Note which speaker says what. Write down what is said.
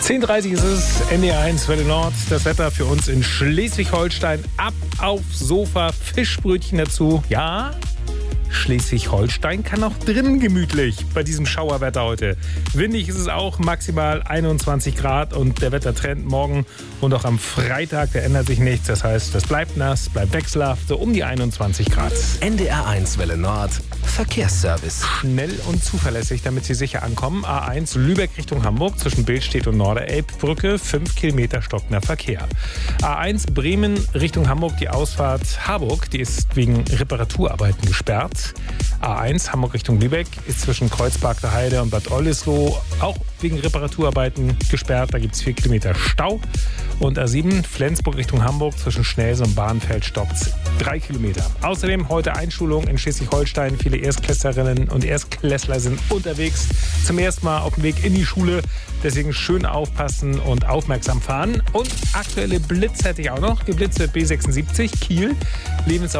Speaker 1: 10:30 ist es, NDR1 Welle Nord. Das Wetter für uns in Schleswig-Holstein. Ab aufs Sofa, Fischbrötchen dazu. Ja, Schleswig-Holstein kann auch drinnen gemütlich bei diesem Schauerwetter heute. Windig ist es auch, maximal 21 Grad und der Wettertrend morgen und auch am Freitag, der ändert sich nichts. Das heißt, es bleibt nass, bleibt wechselhaft, so um die 21 Grad.
Speaker 2: NDR1 Welle Nord, Verkehrsservice.
Speaker 1: Schnell und zuverlässig, damit Sie sicher ankommen. A1 Lübeck Richtung Hamburg zwischen Billstedt und Norderelbbrücke, 5 Kilometer stockender Verkehr. A1 Bremen Richtung Hamburg, die Ausfahrt Harburg, die ist wegen Reparaturarbeiten gesperrt. A1 Hamburg Richtung Lübeck ist zwischen Kreuzberg der Heide und Bad Oldesloe auch wegen Reparaturarbeiten gesperrt. Da gibt es 4 Kilometer Stau. Und A7 Flensburg Richtung Hamburg zwischen Schnelse und Bahnfeld stoppt 3 Kilometer. Außerdem heute Einschulung in Schleswig-Holstein. Viele Erstklässlerinnen und Erstklässler sind unterwegs. Zum ersten Mal auf dem Weg in die Schule. Deswegen schön aufpassen und aufmerksam fahren. Und aktuelle Blitz hätte ich auch noch. Die Blitze B76 Kiel.